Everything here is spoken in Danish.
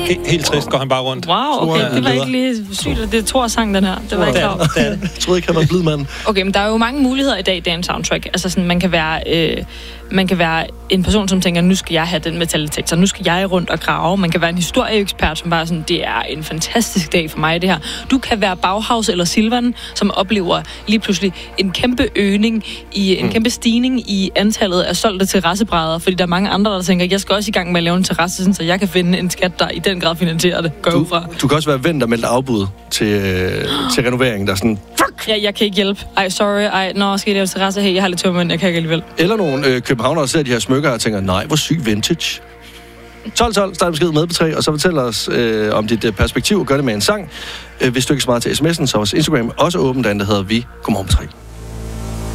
Helt trist går han bare rundt. Wow, okay, det var ikke lige sygt, at det er Thor-sang, den her. Det var ikke klart. Jeg troede ikke, han var en blid mand. Okay, men der er jo mange muligheder i dag, det er en soundtrack. Altså sådan, man kan være en person, som tænker, nu skal jeg have den metaldetektor, nu skal jeg rundt og grave. Man kan være en historieekspert, som bare sådan, det er en fantastisk dag for mig, det her. Du kan være Bauhaus eller Silvan, som oplever lige pludselig en kæmpe øgning, en kæmpe stigning i antallet af solgte terrassebrædder, fordi der er mange andre, der tænker, jeg skal også i gang med at lave en terrasse, sådan, så jeg kan finde en skat, der i den grad finansierer det. Du kan også være ven, der melder afbud til renoveringen, der er sådan, fuck! Ja, jeg kan ikke hjælpe. Skal jeg lave terrasse? Hey, jeg har lidt tømmermænd, jeg kan ikke alligevel. Eller nogle københavnere ser de her smykker og tænker, nej, hvor syg vintage. 12, start besked med på 3, og så fortæl os om dit perspektiv, og gør det med en sang. Hvis du ikke er så meget til sms'en, så er vores Instagram også åbent, der hedder Vi. Godmorgen på 3.